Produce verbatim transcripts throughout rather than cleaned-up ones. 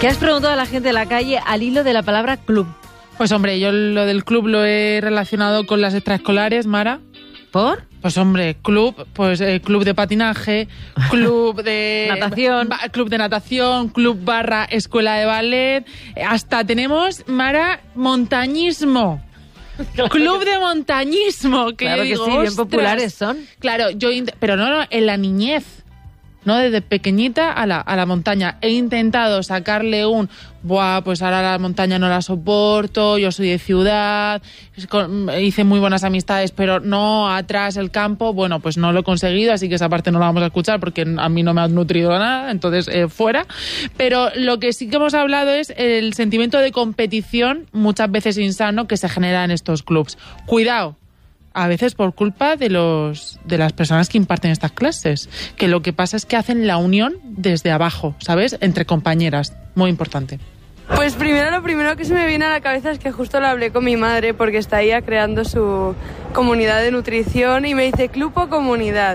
¿Qué has preguntado a la gente de la calle al hilo de la palabra club? Pues hombre, yo lo del club lo he relacionado con las extraescolares, Mara. ¿Por? Pues hombre, club, pues eh, club de patinaje, club de natación, ba, club de natación, club barra escuela de ballet, hasta tenemos, Mara, montañismo. Claro club que... de montañismo, que claro digo, que sí, bien ostras. populares son. Claro, yo, pero no, no, en la niñez. ¿No? Desde pequeñita a la, a la montaña. He intentado sacarle un, buah, pues ahora la montaña no la soporto, yo soy de ciudad, hice muy buenas amistades, pero no atrás el campo. Bueno, pues no lo he conseguido, así que esa parte no la vamos a escuchar porque a mí no me ha nutrido nada, entonces eh, fuera. Pero lo que sí que hemos hablado es el sentimiento de competición, muchas veces insano, que se genera en estos clubs. Cuidado. A veces por culpa de los de las personas que imparten estas clases, que lo que pasa es que hacen la unión desde abajo, ¿sabes? Entre compañeras, muy importante. Pues primero lo primero que se me viene a la cabeza es que justo lo hablé con mi madre porque está ella creando su comunidad de nutrición y me dice club o comunidad.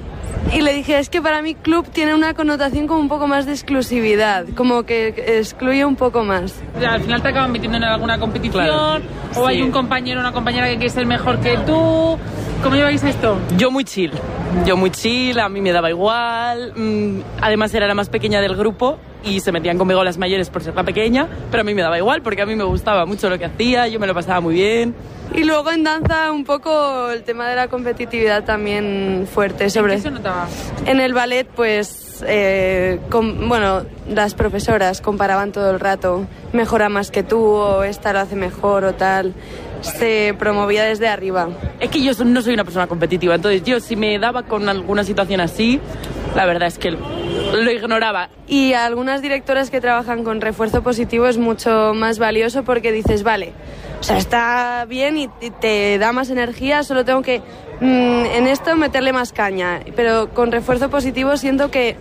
Y le dije, es que para mí club tiene una connotación como un poco más de exclusividad, como que excluye un poco más. Al final te acaban metiendo en alguna competición, claro. O sí. Hay un compañero o una compañera que quiere ser mejor que tú. ¿Cómo lleváis esto? Yo muy chill, yo muy chill, a mí me daba igual. Además era la más pequeña del grupo y se metían conmigo las mayores por ser la pequeña, pero a mí me daba igual porque a mí me gustaba mucho lo que hacía, yo me lo pasaba muy bien. Y luego en danza un poco el tema de la competitividad también fuerte. Sobre... ¿En qué se notaba? En el ballet, pues, eh, con, bueno, las profesoras comparaban todo el rato, mejora más que tú, o esta lo hace mejor, o tal. Se promovía desde arriba. Es que yo no soy una persona competitiva, entonces yo si me daba con alguna situación así, la verdad es que lo ignoraba. Y a algunas directoras que trabajan con refuerzo positivo es mucho más valioso porque dices, vale, o sea, está bien y te da más energía, solo tengo que mmm, en esto meterle más caña. Pero con refuerzo positivo siento que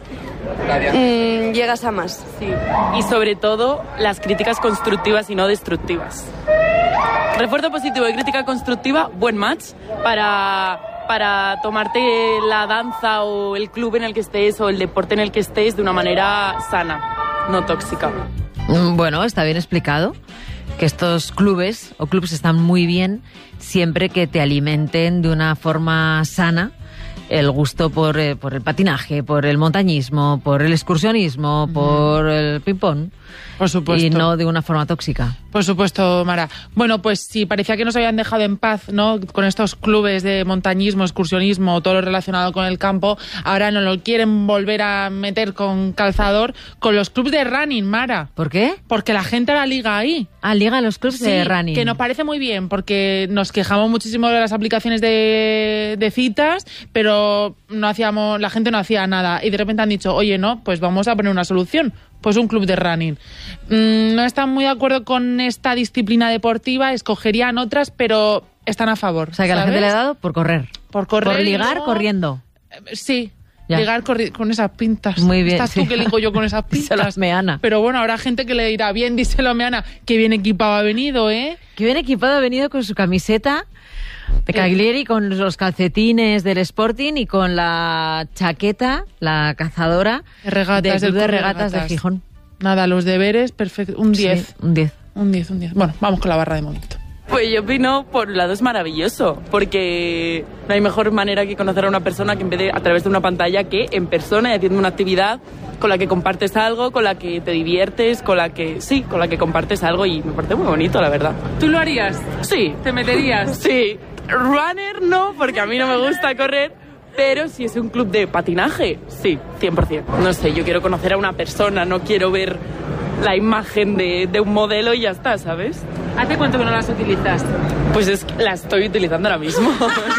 mmm, llegas a más. Sí. Y sobre todo las críticas constructivas y no destructivas. Refuerzo positivo y crítica constructiva, buen match para... para tomarte la danza o el club en el que estés o el deporte en el que estés de una manera sana, no tóxica. Bueno, está bien explicado que estos clubes o clubs están muy bien siempre que te alimenten de una forma sana el gusto por, eh, por el patinaje, por el montañismo, por el excursionismo, mm. por el ping-pong. Por supuesto. Y no de una forma tóxica. Por supuesto, Mara. Bueno, pues sí, parecía que nos habían dejado en paz, ¿no? Con estos clubes de montañismo, excursionismo, todo lo relacionado con el campo. Ahora nos lo quieren volver a meter con calzador con los clubes de running, Mara. ¿Por qué? Porque la gente ahora liga ahí. Ah, liga los clubes sí, de running. Que nos parece muy bien, porque nos quejamos muchísimo de las aplicaciones de, de citas, pero no hacíamos, la gente no hacía nada. Y de repente han dicho, oye, no, pues vamos a poner una solución. Pues un club de running. Mm, no están muy de acuerdo con esta disciplina deportiva, escogerían otras, pero están a favor. O sea, que a la gente le ha dado por correr. Por correr. Por ligar, no... corriendo. Sí. Ya. Ligar corri- con esas pintas. Muy bien. Estás sí. tú que ligo yo con esas pintas. Díselo a Meana. Pero bueno, habrá gente que le dirá, bien, díselo a Meana, que bien equipado ha venido, ¿eh? Que bien equipado ha venido con su camiseta de Cagliari, con los calcetines del Sporting y con la chaqueta, la cazadora de regatas, de, del de regatas, regatas de Gijón. Nada, los deberes, perfecto. Un diez. Sí, un diez. Un diez, un diez. Bueno, vamos con la barra de momento. Pues yo opino, por un lado es maravilloso, porque no hay mejor manera que conocer a una persona que en vez de a través de una pantalla que en persona y haciendo una actividad con la que compartes algo, con la que te diviertes, con la que, sí, con la que compartes algo y me parece muy bonito, la verdad. ¿Tú lo harías? Sí. ¿Te meterías? Sí. Runner no, porque a mí no me gusta correr, pero si es un club de patinaje, sí, cien por ciento. No sé, yo quiero conocer a una persona, no quiero ver la imagen de, de un modelo y ya está, ¿sabes? ¿Hace cuánto que no las utilizas? Pues es que la estoy utilizando ahora mismo.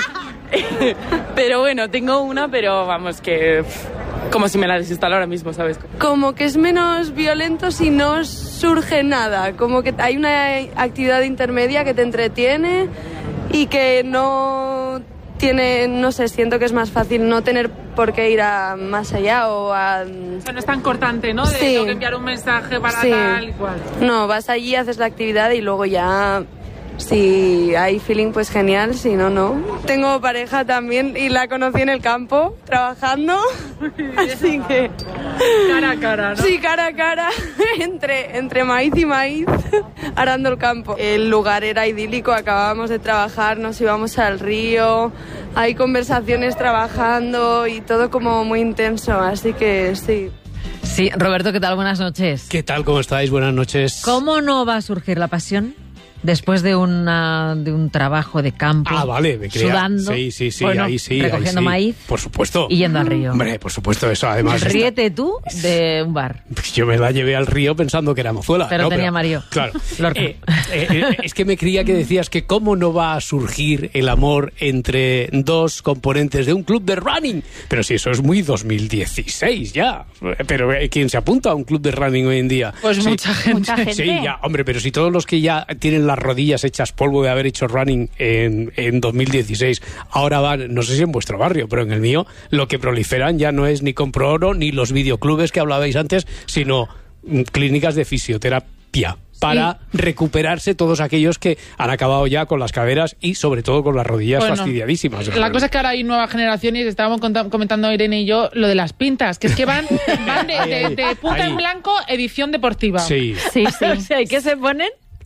Pero bueno, tengo una, pero vamos, que como si me la desinstalo ahora mismo, ¿sabes? Como que es menos violento si no surge nada, como que hay una actividad intermedia que te entretiene y que no tiene, no sé, siento que es más fácil no tener por qué ir a más allá o a... O sea, no es tan cortante, ¿no? De sí. tengo que enviar un mensaje para sí. tal y cual. No, vas allí, haces la actividad y luego ya Si hay feeling, pues genial, si no, no. Tengo pareja también y la conocí en el campo, trabajando, así que... Cara a cara, ¿no? Sí, cara a cara, entre, entre maíz y maíz, arando el campo. El lugar era idílico, acabábamos de trabajar, nos íbamos al río, hay conversaciones trabajando y todo como muy intenso, así que sí. Sí, Roberto, ¿qué tal? Buenas noches. ¿Qué tal? ¿Cómo estáis? Buenas noches. ¿Cómo no va a surgir la pasión? Después de, una, de un trabajo de campo, ah, vale, me creía. Sudando, sí, sí, sí, bueno, ahí sí, recogiendo ahí sí. maíz, por supuesto, y yendo al río. Hombre, por supuesto, eso además. Ríete está... tú de un bar. Pues yo me la llevé al río pensando que era mozuela. Pero ¿no? tenía pero, Mario. Claro. eh, eh, es que me creía que decías que cómo no va a surgir el amor entre dos componentes de un club de running. Pero si eso es muy dos mil dieciséis ya. Pero eh, ¿quién se apunta a un club de running hoy en día? Pues sí. mucha gente. Mucha gente. Sí, ya, hombre, pero si todos los que ya tienen las rodillas hechas polvo de haber hecho running en, en dos mil dieciséis ahora van, no sé si en vuestro barrio, pero en el mío lo que proliferan ya no es ni Compro Oro ni los videoclubes que hablabais antes, sino mm, clínicas de fisioterapia para sí. recuperarse todos aquellos que han acabado ya con las caderas y sobre todo con las rodillas bueno, fastidiadísimas. La cosa es que ahora hay nuevas generaciones, estábamos comentando Irene y yo lo de las pintas, que es que van, van de, de, de punta en blanco edición deportiva. Sí, sí, sí. O sea, ¿y qué se ponen?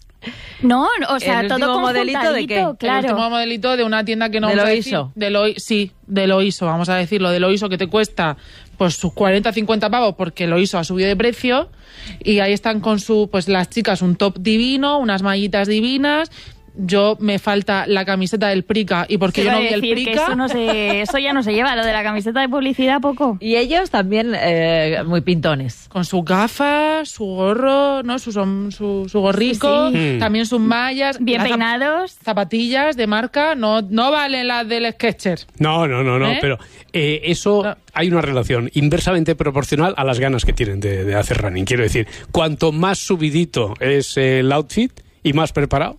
No, o sea, ¿El todo último modelito de qué? Claro. El último modelito de una tienda que no ¿De vamos lo a decir. ISO? De lo, sí, de lo ISO, vamos a decirlo, de lo ISO que te cuesta pues sus cuarenta, cincuenta pavos porque lo ISO ha subido de precio y ahí están con su, pues las chicas un top divino, unas mallitas divinas. Yo me falta la camiseta del Prica y porque yo no vi el Prica. Que eso, no se, eso ya no se lleva, lo de la camiseta de publicidad poco. Y ellos también eh, muy pintones. Con sus gafas, su gorro, ¿no? Su, su, su gorrico, sí, sí. También sus mallas. Bien peinados. Zapatillas de marca, no, no valen las del Skechers. No, no, no, no, ¿Eh? pero eh, eso no. Hay una relación inversamente proporcional a las ganas que tienen de, de hacer running. Quiero decir, cuanto más subidito es el outfit y más preparado,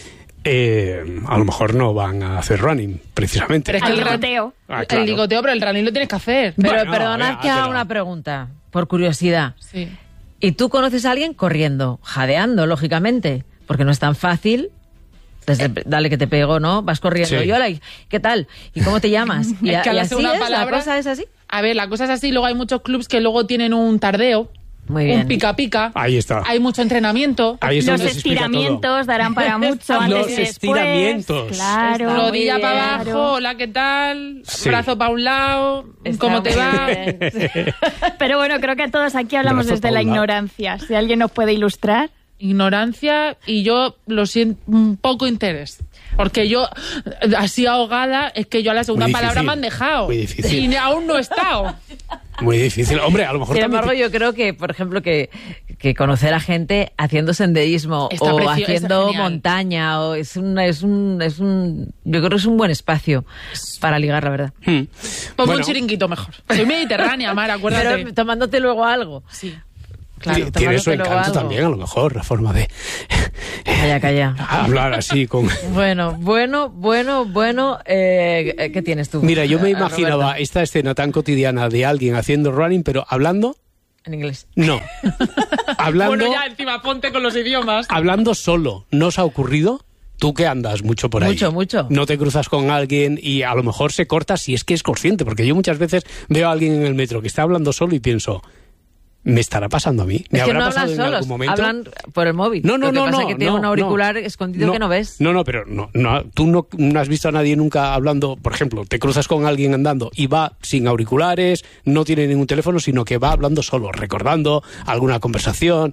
Eh, a lo mejor no van a hacer running, precisamente. Pero es que el ligoteo. Ah, claro. El ligoteo, pero el running lo tienes que hacer. Pero bueno, perdonad ya, que haga pero... una pregunta, por curiosidad. Sí. ¿Y tú conoces a alguien corriendo, jadeando, lógicamente? Porque no es tan fácil. Desde, dale que te pego, ¿no? Vas corriendo. Sí. Y hola, ¿qué tal? ¿Y cómo te llamas? Y, es que a y la así segunda es, palabra, la cosa es así. A ver, la cosa es así. Luego hay muchos clubs que luego tienen un tardeo. Muy bien. Un pica pica. Ahí está. Hay mucho entrenamiento. Ahí es Los donde se explica estiramientos todo. darán para mucho. Antes Los y después. estiramientos. Claro. Está Rodilla muy para bien. abajo, Claro. hola, ¿qué tal? Sí. Brazo para un lado, Está ¿cómo te muy va? bien. Pero bueno, creo que todos aquí hablamos Brazo desde pa' la un lado. ignorancia. Si alguien nos puede ilustrar. Ignorancia y yo lo siento, un poco interés. Porque yo, así ahogada, es que yo a la segunda Muy palabra difícil. me han dejado. Muy difícil. Y aún no he estado. Muy difícil. Hombre, a lo mejor Sin también... embargo, yo creo que, por ejemplo, que, que conocer a gente haciendo senderismo Está o precio- haciendo está genial. montaña, o es un, es un, es un, yo creo que es un buen espacio para ligar, la verdad. Hmm. Pongo Bueno, un chiringuito mejor. Soy mediterránea, Mar, acuérdate. Pero tomándote luego algo. Sí. Claro, ti- tiene su tomándote luego encanto algo. también, a lo mejor, la forma de Calla, calla. hablar así con... Bueno, bueno, bueno, bueno. Eh, ¿Qué tienes tú? Mira, yo me eh, imaginaba Roberto? esta escena tan cotidiana de alguien haciendo running, pero hablando, En inglés. no. hablando, Bueno, ya encima ponte con los idiomas. hablando solo. ¿No os ha ocurrido? Tú que andas mucho por ahí. Mucho, mucho. No te cruzas con alguien y a lo mejor se corta si es que es consciente, porque yo muchas veces veo a alguien en el metro que está hablando solo y pienso, ¿me estará pasando a mí? ¿Me Es que habrá no pasado hablan en algún solos, momento? hablan por el móvil. No, no, Lo que no, pasa no. es que tiene no, un auricular no. escondido que no ves. No, no, pero no, no, tú no, no has visto a nadie nunca hablando, por ejemplo, te cruzas con alguien andando y va sin auriculares, no tiene ningún teléfono, sino que va hablando solo, recordando alguna conversación,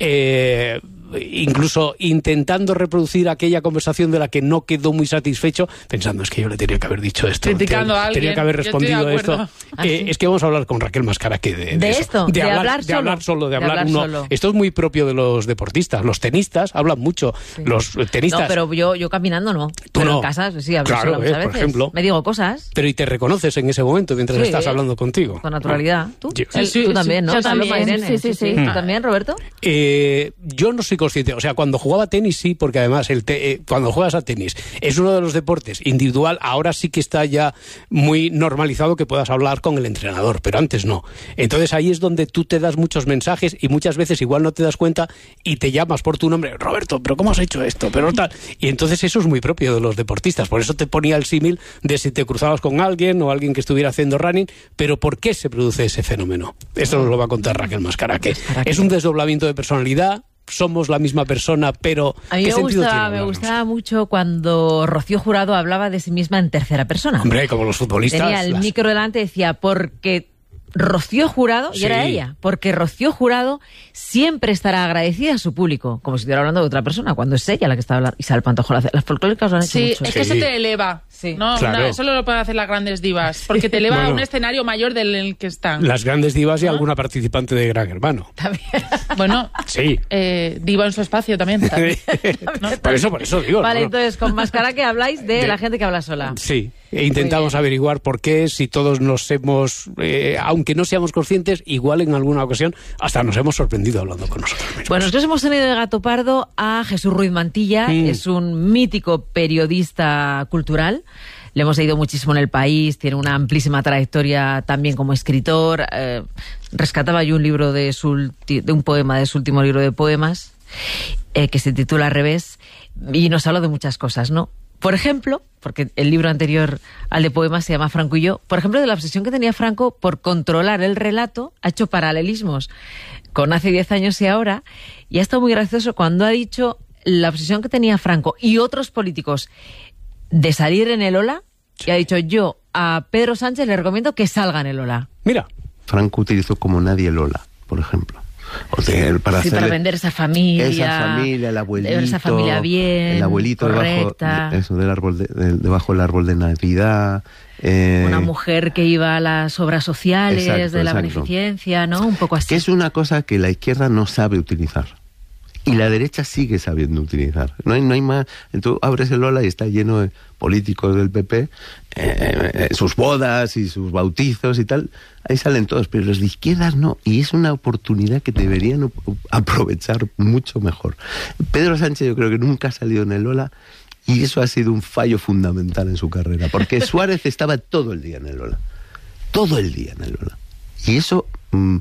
eh, incluso intentando reproducir aquella conversación de la que no quedó muy satisfecho, pensando, es que yo le tenía que haber dicho esto. Criticando tenía, a alguien. tenía que haber Yo estoy de respondido acuerdo. esto. Ah, Eh, ¿sí? Es que vamos a hablar con Raquel Mascara que de, ¿De eso, esto? ¿De hablar de solo? hablar solo, de De hablar, hablar uno. solo. Esto es muy propio de los deportistas. Los tenistas hablan mucho. Los tenistas. No, pero yo, yo caminando no. Tú pero no. en casa sí hablo Claro, sola muchas ¿ves? Por veces. ejemplo. Me digo cosas Pero y te reconoces en ese momento mientras Sí, estás hablando contigo. con naturalidad. ¿Tú? Yo- Él- Sí, sí, tú también, sí. ¿no? Yo Saloma, también, Irene. sí, sí, sí. ¿Tú también, Roberto? Eh, yo no soy consciente. O sea, cuando jugaba tenis sí, porque además el te, eh, cuando juegas a tenis es uno de los deportes individual, ahora sí que está ya muy normalizado que puedas hablar con el entrenador, pero antes no. Entonces ahí es donde tú te das muchos mensajes y muchas veces igual no te das cuenta y te llamas por tu nombre, Roberto, pero ¿cómo has hecho esto? Pero tal. Y entonces eso es muy propio de los deportistas. Por eso te ponía el símil de si te cruzabas con alguien o alguien que estuviera haciendo running, pero ¿por qué se produce ese fenómeno? Esto nos lo va a contar Raquel Mascaraque. Es un desdoblamiento de personalidad, somos la misma persona, pero a mí ¿qué me, sentido gusta, tiene me gustaba mucho cuando Rocío Jurado hablaba de sí misma en tercera persona. Hombre, como los futbolistas. Tenía el las... micro delante y decía, porque Rocío Jurado, y Sí. era ella, porque Rocío Jurado siempre estará agradecida a su público, como si estuviera hablando de otra persona, cuando es ella la que está hablando. Isabel Pantoja, las folclóricas lo han hecho Sí, mucho. es que Sí. eso te eleva. Sí. ¿no? Claro. Una- eso lo pueden hacer las grandes divas, porque te eleva Bueno. a un escenario mayor del en el que están. Las grandes divas y alguna participante de Gran Hermano. También. Bueno, Sí. eh, diva en su espacio también. por eso, por eso digo. Vale, ¿no? entonces con Mascaraque habláis de, De- la gente que habla sola. Sí, e intentamos averiguar por qué, si todos nos hemos, eh, aunque no seamos conscientes, igual en alguna ocasión hasta nos hemos sorprendido hablando con nosotros mismos. Bueno, nosotros hemos tenido de gato pardo a Jesús Ruiz Mantilla, Mm. es un mítico periodista cultural. Le hemos leído muchísimo en El País, tiene una amplísima trayectoria también como escritor. Eh, rescataba yo un libro de, su, ulti- de un poema de su último libro de poemas, eh, que se titula Al revés, y nos habla de muchas cosas, ¿no? Por ejemplo, porque el libro anterior al de poemas se llama Franco y yo, por ejemplo, de la obsesión que tenía Franco por controlar el relato, ha hecho paralelismos con hace diez años y ahora, y ha estado muy gracioso cuando ha dicho la obsesión que tenía Franco y otros políticos de salir en el Ola, y ha dicho, yo a Pedro Sánchez le recomiendo que salga en el Ola. Mira, Franco utilizó como nadie Lola, por ejemplo. O sea, para, Sí, para hacerle- vender esa familia. esa familia, el abuelito, esa familia bien, el abuelito correcta. debajo, eso, del árbol de- de- debajo del árbol de Navidad. eh, Una mujer que iba a las obras sociales, Exacto, de la exacto. beneficencia, ¿no? Un poco así. que es una cosa que la izquierda no sabe utilizar. Y la derecha sigue sabiendo utilizar. No hay, no hay más. Tú abres el Ola y está lleno de políticos del P P, eh, eh, sus bodas y sus bautizos y tal. Ahí salen todos, pero los de izquierdas no. Y es una oportunidad que deberían u- aprovechar mucho mejor. Pedro Sánchez yo creo que nunca ha salido en el Ola y eso ha sido un fallo fundamental en su carrera. Porque Suárez estaba todo el día en el Ola. Todo el día en el Ola. Y eso... Mm,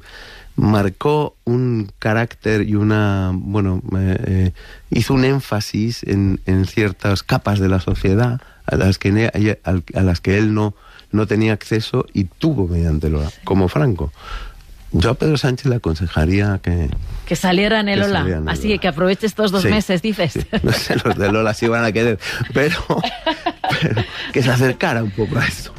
marcó un carácter y una, bueno, eh, eh, hizo un énfasis en, en ciertas capas de la sociedad a las que, ne- a las que él no, no tenía acceso y tuvo mediante Lola, como Franco. Yo a Pedro Sánchez le aconsejaría que... Que saliera en el Que Ola. saliera en el Así Ola. que aproveche estos dos Sí, meses, dices. sí. No sé, los de Lola sí van a querer, pero, pero que se acercara un poco a esto.